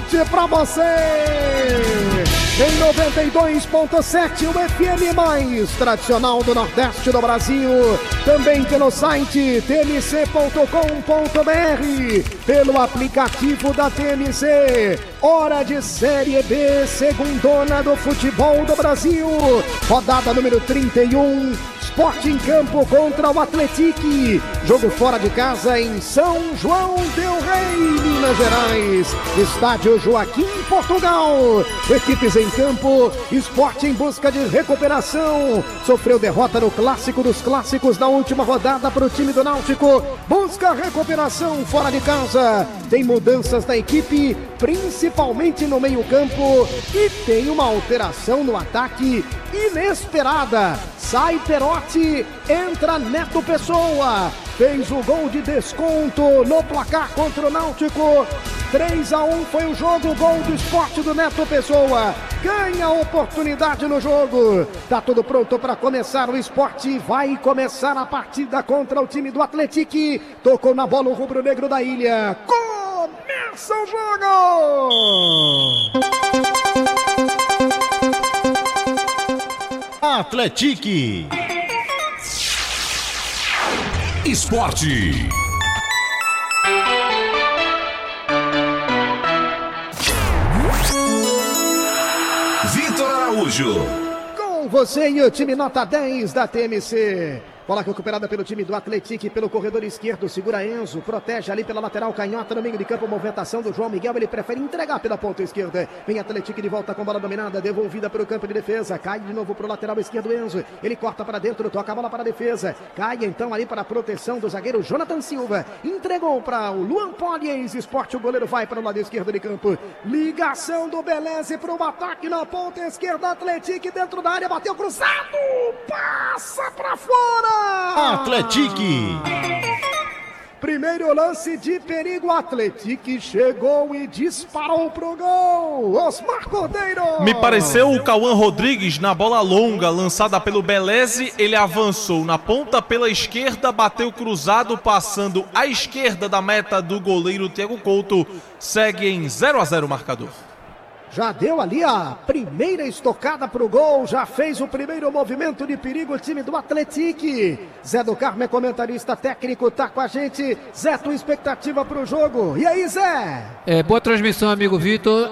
esporte pra você. Em 92.7, o FM mais tradicional do Nordeste do Brasil. Também pelo site tmc.com.br, pelo aplicativo da TMC. Hora de Série B, segundona do futebol do Brasil. Rodada número 31. Sport em campo contra o Atlético. Jogo fora de casa em São João del Rei, Minas Gerais. Estádio Joaquim, Portugal. Equipes em campo. Sport em busca de recuperação. Sofreu derrota no clássico dos clássicos da última rodada para o time do Náutico. Busca recuperação fora de casa. Tem mudanças da equipe, principalmente no meio-campo. E tem uma alteração no ataque inesperada. Sai Perotti, entra Neto Pessoa. Fez o gol de desconto no placar contra o Náutico. 3-1 foi o jogo, gol do Sport do Neto Pessoa. Ganha oportunidade no jogo. Tá tudo pronto para começar o Sport. Vai começar a partida contra o time do Atlético. Tocou na bola o rubro-negro da ilha. Começa o jogo! Atlético Esporte. Vitor Araújo. Com você e o time nota 10 da TMC. Bola recuperada pelo time do Atlético, pelo corredor esquerdo, segura Enzo, protege ali pela lateral, canhota no meio de campo, movimentação do João Miguel, ele prefere entregar pela ponta esquerda, vem Atlético de volta com bola dominada, devolvida pelo campo de defesa, cai de novo pro lateral esquerdo Enzo, ele corta para dentro, toca a bola para a defesa, cai então ali para a proteção do zagueiro Jonathan Silva, entregou para o Luan Poli, ex-Sport, o goleiro vai para o lado esquerdo de campo, ligação do Beleze para o ataque na ponta esquerda, Atlético dentro da área, bateu cruzado, passa para fora! Atlético. Primeiro lance de perigo, Atlético chegou e disparou pro gol. Osmar Cordeiro. Me pareceu o Cauã Rodrigues na bola longa lançada pelo Beleze. Ele avançou na ponta pela esquerda, bateu cruzado, passando à esquerda da meta do goleiro Thiago Couto. Segue em 0-0 o marcador. Já deu ali a primeira estocada pro gol, já fez o primeiro movimento de perigo o time do Atlético. Zé do Carmo é comentarista técnico, tá com a gente. Zé, tua expectativa pro jogo? E aí, Zé? Boa transmissão, amigo Vitor.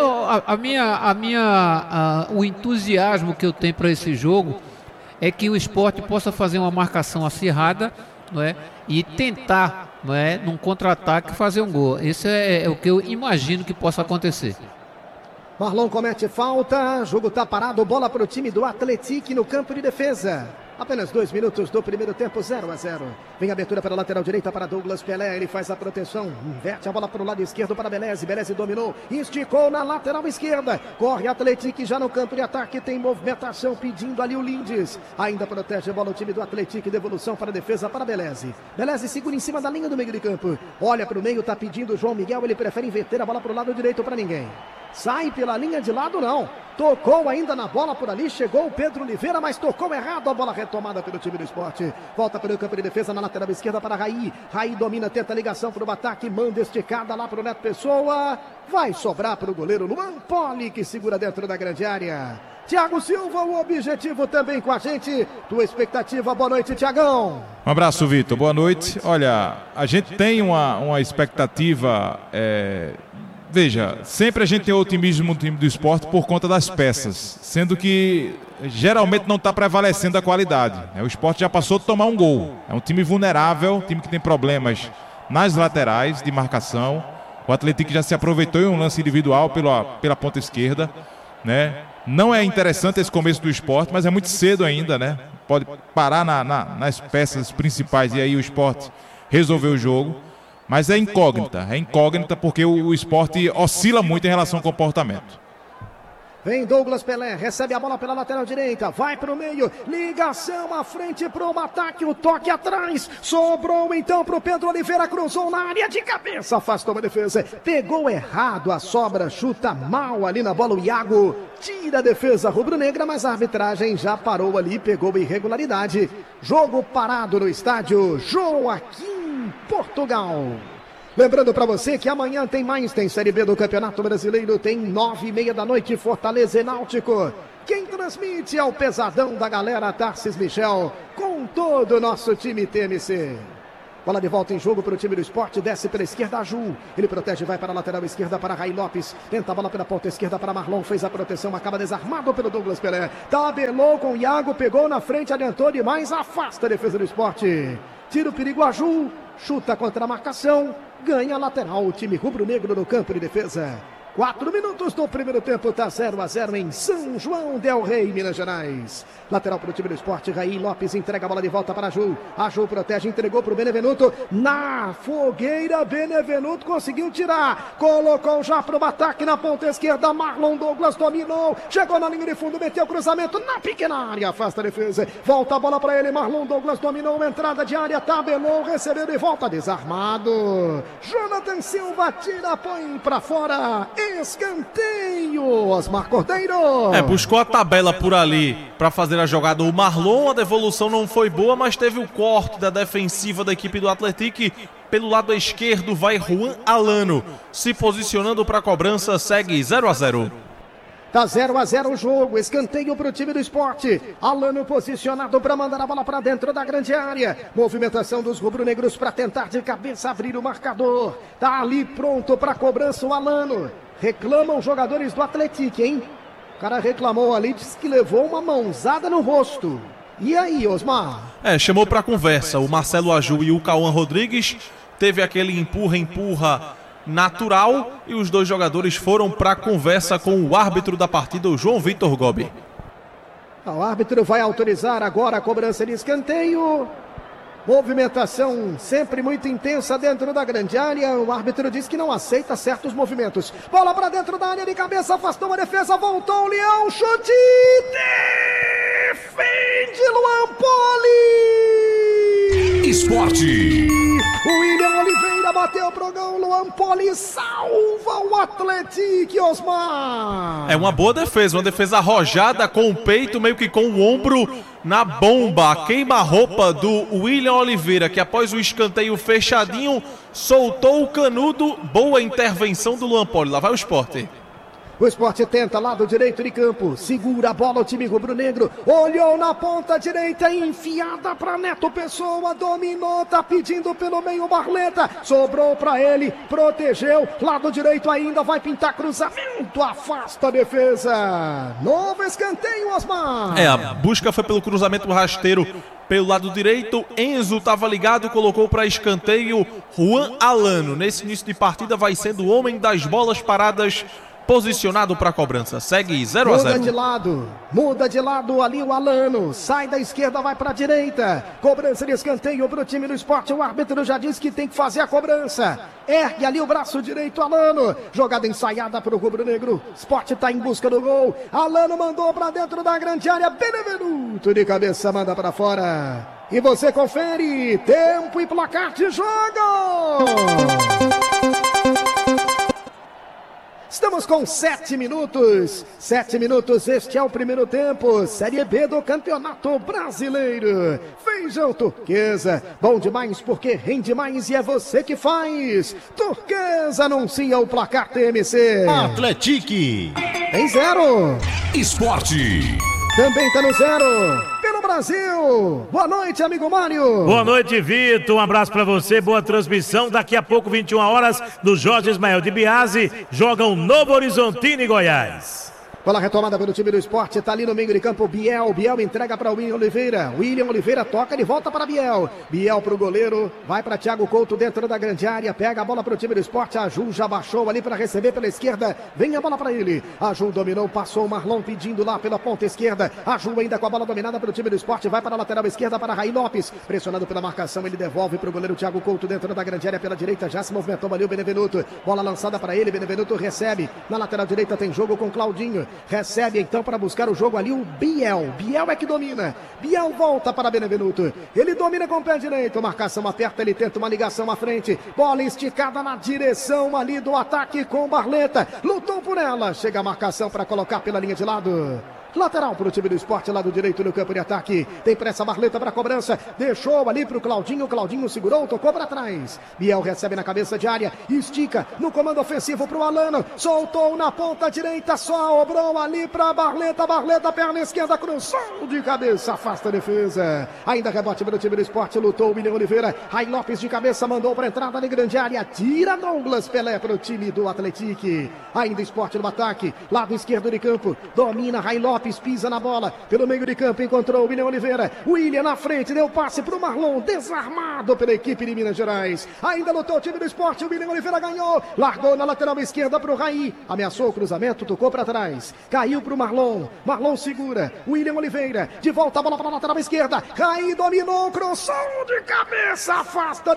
O entusiasmo que eu tenho para esse jogo é que o Sport possa fazer uma marcação acirrada, não é? E tentar, não é, num contra-ataque, fazer um gol. Isso é o que eu imagino que possa acontecer. Marlon comete falta, jogo tá parado, bola para o time do Atlético no campo de defesa. Apenas 2 minutos do primeiro tempo, 0-0. Vem a abertura para a lateral direita para Douglas Pelé, ele faz a proteção, inverte a bola para o lado esquerdo para Beleze, Beleze dominou, esticou na lateral esquerda, corre Atlético já no campo de ataque, tem movimentação pedindo ali o Lindes, ainda protege a bola o time do Atlético, devolução para a defesa para Beleze. Beleze segura em cima da linha do meio de campo, olha para o meio, tá pedindo o João Miguel, ele prefere inverter a bola para o lado direito para ninguém. Sai pela linha de lado, não. Tocou ainda na bola por ali, chegou o Pedro Oliveira, mas tocou errado, a bola retomada pelo time do Sport. Volta pelo campo de defesa na lateral esquerda para Raí. Raí domina, tenta a ligação para o ataque, manda esticada lá para o Neto Pessoa. Vai sobrar para o goleiro Luan Poli, que segura dentro da grande área. Thiago Silva, o objetivo também com a gente. Tua expectativa, boa noite, Thiagão. Um abraço, Vitor, boa noite. Olha, a gente tem uma expectativa... Veja, sempre a gente tem otimismo no time do Sport por conta das peças, sendo que geralmente não está prevalecendo a qualidade. O Sport já passou de tomar um gol. É um time vulnerável, um time que tem problemas nas laterais de marcação. O Atlético já se aproveitou em um lance individual pela ponta esquerda, né? Não é interessante esse começo do Sport, mas é muito cedo ainda, né? Pode parar nas peças principais e aí o Sport resolver o jogo. Mas é incógnita porque o Sport oscila muito em relação ao comportamento. Vem Douglas Pelé, recebe a bola pela lateral direita, vai pro meio, ligação à frente pro ataque, o toque atrás, sobrou então pro Pedro Oliveira, cruzou na área de cabeça, afastou a defesa, pegou errado a sobra, chuta mal ali na bola o Iago, tira a defesa rubro-negra, mas a arbitragem já parou ali, pegou irregularidade, jogo parado no estádio Joaquim, Portugal. Lembrando para você que amanhã tem mais, tem Série B do Campeonato Brasileiro, tem 9h30 da noite, Fortaleza e Náutico. Quem transmite é o pesadão da galera, Tarcísio Michel, com todo o nosso time TMC. Bola de volta em jogo para o time do Sport, desce pela esquerda, Aju. Ele protege, vai para a lateral esquerda para Raí Lopes. Tenta a bola pela ponta esquerda para Marlon, fez a proteção, acaba desarmado pelo Douglas Pelé. Tabelou com o Iago, pegou na frente, adiantou demais, afasta a defesa do Sport. Tira o perigo, Aju, chuta contra a marcação, ganha a lateral, o time rubro-negro no campo de defesa. 4 minutos do primeiro tempo, está 0-0 em São João del Rei, Minas Gerais. Lateral para o time do Sport, Raí Lopes entrega a bola de volta para Aju. Aju protege, entregou para o Benevenuto. Na fogueira, Benevenuto conseguiu tirar. Colocou já para o ataque na ponta esquerda. Marlon Douglas dominou. Chegou na linha de fundo, meteu o cruzamento na pequena área. Afasta a defesa. Volta a bola para ele. Marlon Douglas dominou. Entrada de área, tabelou, recebeu de volta. Desarmado. Jonathan Silva tira, põe para fora. Escanteio, Osmar Cordeiro. Buscou a tabela por ali para fazer a jogada o Marlon. A devolução não foi boa, mas teve o corte da defensiva da equipe do Atlético. Pelo lado esquerdo vai Juan Alano se posicionando para a cobrança. Segue 0-0. Tá 0-0 o jogo, escanteio para o time do Sport. Alano posicionado para mandar a bola para dentro da grande área. Movimentação dos rubro-negros para tentar de cabeça abrir o marcador. Tá ali pronto para a cobrança o Alano. Reclamam os jogadores do Atlético, hein? O cara reclamou ali, disse que levou uma mãozada no rosto. E aí, Osmar? Chamou para conversa o Marcelo Aju e o Cauã Rodrigues. Teve aquele empurra natural e os dois jogadores foram para conversa com o árbitro da partida, o João Vitor Gobi. O árbitro vai autorizar agora a cobrança de escanteio. Movimentação sempre muito intensa dentro da grande área. O árbitro diz que não aceita certos movimentos. Bola para dentro da área de cabeça, afastou uma defesa, voltou o Leão, chute, defende Luan Poli. Esporte. O William Oliveira bateu pro gol, Luan Poli salva o Atlético, Osmar. Uma boa defesa, uma defesa arrojada com o peito, meio que com o ombro na bomba. Queima-roupa do William Oliveira, que após o escanteio fechadinho, soltou o canudo. Boa intervenção do Luan Poli. Lá vai o Sport. O Sport tenta, lado direito de campo, segura a bola o time rubro-negro, olhou na ponta direita, enfiada para Neto Pessoa, dominou, tá pedindo pelo meio Barleta, sobrou para ele, protegeu, lado direito ainda, vai pintar cruzamento, afasta a defesa. Novo escanteio, Osmar. A busca foi pelo cruzamento rasteiro pelo lado direito. Enzo estava ligado, colocou para escanteio Juan Alano. Nesse início de partida vai sendo o homem das bolas paradas, posicionado para a cobrança. Segue 0-0. Muda de lado ali o Alano. Sai da esquerda, vai para a direita. Cobrança de escanteio para o time do Sport. O árbitro já disse que tem que fazer a cobrança. Ergue ali o braço direito, Alano. Jogada ensaiada para o rubro-negro. Sport está em busca do gol. Alano mandou para dentro da grande área. Benevenuto de cabeça manda para fora. E você confere. Tempo e placar de jogo. Estamos com 7 minutos. 7 minutos, este é o primeiro tempo. Série B do Campeonato Brasileiro. Feijão Turquesa. Bom demais porque rende mais e é você que faz. Turquesa anuncia o placar TMC. Atlético. Tem 0. Esporte. Também tá no 0. Pelo Brasil. Boa noite, amigo Mário. Boa noite, Vitor. Um abraço pra você. Boa transmissão. Daqui a pouco, 21 horas, do Jorge Ismael de Biase. Jogam Novo Horizontino e Goiás. Bola retomada pelo time do Sport, tá ali no meio de campo Biel entrega para William Oliveira toca de volta para Biel pro goleiro, vai para Thiago Couto dentro da grande área, pega a bola pro time do Sport, a Ju já baixou ali para receber pela esquerda, vem a bola para ele, a Ju dominou, passou o Marlon pedindo lá pela ponta esquerda, a Ju ainda com a bola dominada pelo time do Sport, vai para a lateral esquerda para Raí Lopes, pressionado pela marcação, ele devolve pro goleiro Thiago Couto dentro da grande área pela direita, já se movimentou ali o Benevenuto, bola lançada para ele, Benevenuto recebe, na lateral direita tem jogo com Claudinho, recebe então para buscar o jogo ali o Biel é que domina, Biel volta para Benevenuto, ele domina com o pé direito, marcação aperta, ele tenta uma ligação à frente, bola esticada na direção ali do ataque com Barleta, lutou por ela, chega a marcação para colocar pela linha de lado, Lateral para o time do Sport, lado direito no campo de ataque. Tem pressa, Barleta para cobrança. Deixou ali para o Claudinho. Claudinho segurou, tocou para trás. Biel recebe na cabeça de área. Estica no comando ofensivo para o Alano. Soltou na ponta direita. Sobrou ali para Barleta. Barleta, perna esquerda, cruzou de cabeça. Afasta a defesa. Ainda rebote para o time do Sport. Lutou o William Oliveira. Rai Lopes de cabeça mandou para a entrada de grande área. Tira Douglas Pelé para o time do Atlético. Ainda Sport no ataque. Lado esquerdo de campo. Domina Rai Lopes. Pisa na bola. Pelo meio de campo encontrou o William Oliveira. William na frente. Deu passe para o Marlon. Desarmado pela equipe de Minas Gerais. Ainda lutou o time do Sport. O William Oliveira ganhou. Largou na lateral esquerda para o Rai. Ameaçou o cruzamento. Tocou para trás. Caiu para o Marlon. Marlon segura. William Oliveira. De volta a bola para a lateral esquerda. Rai dominou. Cruzou de cabeça. Afasta a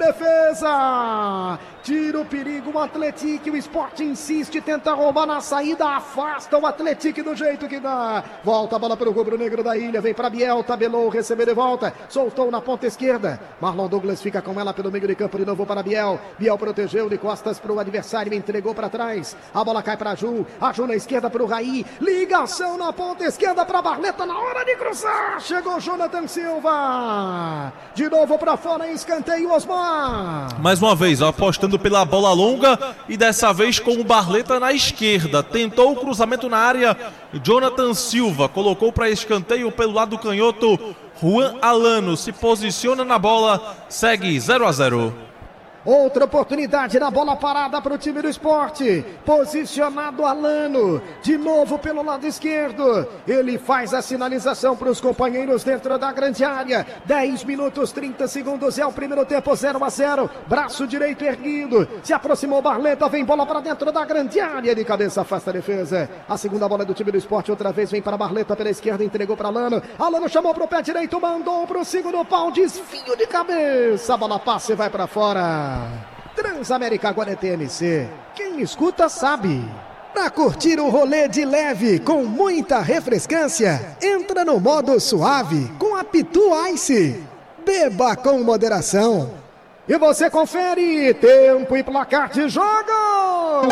defesa. Tira o perigo o Atlético. O Sport insiste. Tenta roubar na saída. Afasta o Atlético do jeito que dá. Volta a bola para o rubro-negro da ilha. Vem para Biel. Tabelou. Recebeu de volta. Soltou na ponta esquerda. Marlon Douglas fica com ela pelo meio de campo. De novo para Biel. Biel protegeu de costas para o adversário. Entregou para trás. A bola cai para a Ju. A Ju na esquerda para o Rai. Ligação na ponta esquerda para Barleta. Na hora de cruzar. Chegou Jonathan Silva. De novo para fora. Escanteio Osmar. Mais uma vez, apostando pela bola longa. E dessa vez com o Barleta na esquerda. Tentou o cruzamento na área. Jonathan Silva colocou para escanteio pelo lado canhoto. Juan Alano se posiciona na bola. Segue 0-0. Outra oportunidade na bola parada para o time do Sport. Posicionado Alano. De novo pelo lado esquerdo. Ele faz a sinalização para os companheiros dentro da grande área. 10 minutos 30 segundos. É o primeiro tempo 0-0. Braço direito erguido. Se aproximou Barleta. Vem bola para dentro da grande área. De cabeça afasta a defesa. A segunda bola do time do Sport. Outra vez vem para Barleta pela esquerda. Entregou para Alano. Alano chamou para o pé direito. Mandou para o segundo pau. Desvio de cabeça. A bola passa e vai para fora. Transamérica agora é TMC. Quem escuta sabe. Para curtir um rolê de leve com muita refrescância, entra no modo suave com a Pitu Ice. Beba com moderação. E você confere tempo e placar de jogo.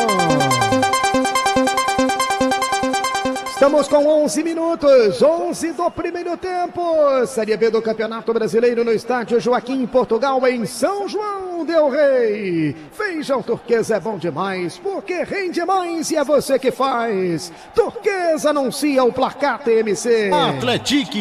Estamos com 11 minutos, 11 do primeiro tempo. Série B do Campeonato Brasileiro no estádio Joaquim, Portugal, em São João del Rei. Feijão Turquesa é bom demais, porque rende mais e é você que faz. Turquesa anuncia o placar TMC. Atlético.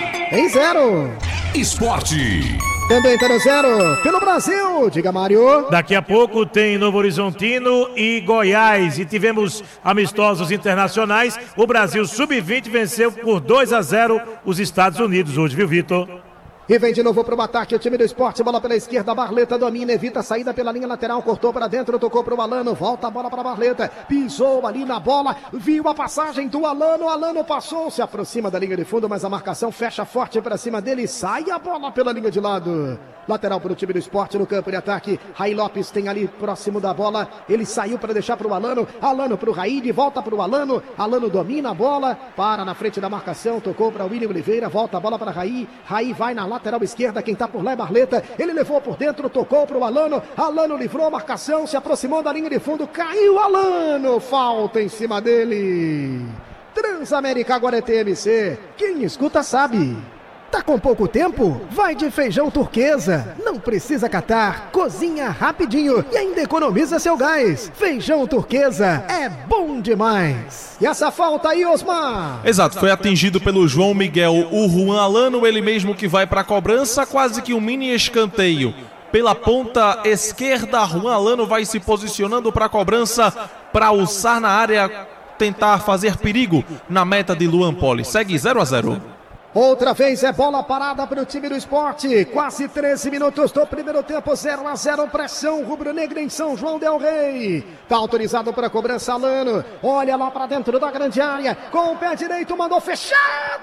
Em 0. Esporte. Também está no 0 pelo Brasil. Diga, Mário. Daqui a pouco tem Novo Horizontino e Goiás. E tivemos amistosos internacionais. O Brasil Sub-20 venceu por 2-0 os Estados Unidos hoje, viu, Vitor? E vem de novo para o ataque o time do Sport, bola pela esquerda, Barleta domina, evita a saída pela linha lateral, cortou para dentro, tocou para o Alano, volta a bola para Barleta, pisou ali na bola, viu a passagem do Alano, Alano passou, se aproxima da linha de fundo, mas a marcação fecha forte para cima dele, sai a bola pela linha de lado. Lateral para o time do Sport no campo de ataque, Rai Lopes tem ali próximo da bola, ele saiu para deixar para o Alano, Alano para o Rai, de volta para o Alano, Alano domina a bola, para na frente da marcação, tocou para o William Oliveira, volta a bola para Rai, Rai vai na lateral esquerda, quem tá por lá é Barleta, ele levou por dentro, tocou para o Alano, Alano livrou a marcação, se aproximou da linha de fundo, caiu Alano, falta em cima dele. Transamérica agora é TMC, quem escuta sabe. Tá com pouco tempo? Vai de Feijão Turquesa. Não precisa catar, cozinha rapidinho e ainda economiza seu gás. Feijão Turquesa é bom demais. E essa falta aí, Osmar? Exato, foi atingido pelo João Miguel, o Juan Alano, ele mesmo que vai para a cobrança, quase que um mini escanteio. Pela ponta esquerda, Juan Alano vai se posicionando para a cobrança, para alçar na área, tentar fazer perigo na meta de Luan Poli. Segue 0-0. Outra vez é bola parada para o time do Sport. Quase 13 minutos do primeiro tempo, 0-0, pressão rubro-negra em São João del Rei. Tá autorizado para a cobrança Alano. Olha lá para dentro da grande área. Com o pé direito, mandou fechado.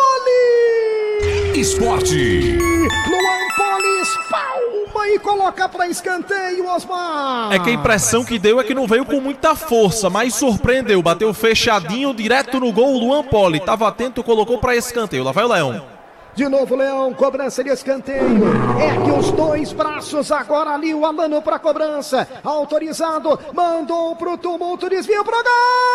Poli! Esporte. Luan Poli espalma e coloca para escanteio, Osmar. É que a impressão que deu é que não veio com muita força, mas surpreendeu. Bateu fechadinho, direto no gol, Luan Poli. Tava atento, colocou para escanteio. Lá vai o Leão. De novo, Leão, cobrança de escanteio. Ergue os dois braços, agora ali o Alano para cobrança. Autorizado, mandou pro tumulto, desvio pro gol!